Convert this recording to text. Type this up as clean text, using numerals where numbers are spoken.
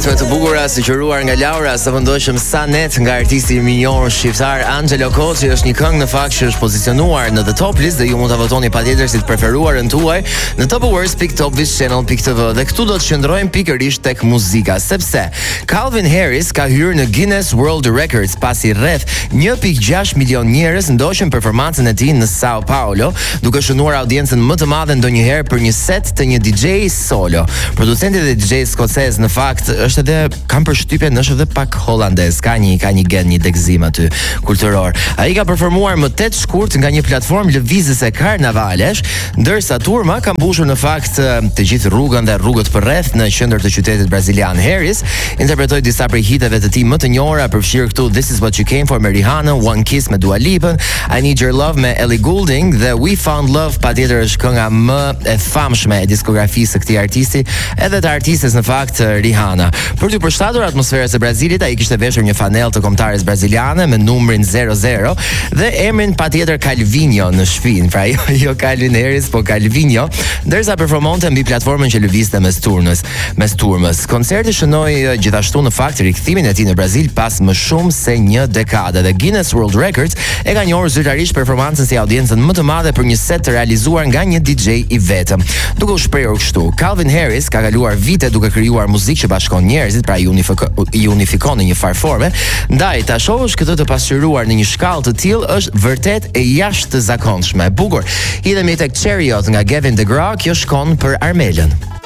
me të bukura sugjeruar nga Laura, sa vendoshëm sa net nga artisti i minjor shqiptar Angelo Koçi, është një këngë në fakt që është pozicionuar në The Top List dhe ju mund ta votoni patjetër si të preferuarën tuaj në topawards.topvision.tv dhe këtu do të qëndrojmë pikërisht tek muzika, sepse Calvin Harris ka hyrë në Guinness World Records pasi rreth 1.6 milion njerëz ndoqën performancën e tij në Sao Paulo, duke shënuar audiencën më të madhe ndonjëherë për një set të një DJ solo. Producenti dhe DJ skocez në fakt është edhe, kam përshtypjen, është edhe pak holandez, ka një gen, një degzim aty kulturor. Ai ka performuar më 8 shkurt nga një platformë lëvizëse karnavalesh, ndërsa turma ka mbushur në fakt të gjithë rrugën dhe rrugët përreth në qendër të qytetit brazilian. Harris interpretoi disa prej hiteve të tij më të njohura, përfshirë këtu This Is What You Came For me Rihanna, One Kiss me Dua Lipa, I Need Your Love me Ellie Goulding dhe We Found Love patjetër është kënga më e famshme e diskografisë së këtij artisti, edhe të artistes në fakt Rihanna. Për të përshtatur atmosferës së Brazilit, ai kishte veshur një fanell të kombëtares braziliane me numrin 00 dhe emrin patjetër Calvinho në shpinë, pra jo Calvin Harris, po Calvinho, ndërsa performonte mbi platformën që lëvizte mes turmës. Koncerti shënoi gjithashtu në fakt rikthimin e tij në Brazil pas më shumë se një dekade dhe Guinness World Records e ka njohur zyrtarisht performancën si audiencën më të madhe për një set të realizuar nga një DJ i vetëm. Duke u shprehur kështu, Calvin Harris ka kaluar vite duke krijuar muzikë që bashkon njerëzit, pra i unifikon në një farë forme, ndaj ta shohësh këtë të pasqyruar në një shkallë të tillë është vërtet e jashtëzakonshme. Bukur. Hidhemi tek Chariot nga Gavin DeGraw, kjo shkon për Armelën.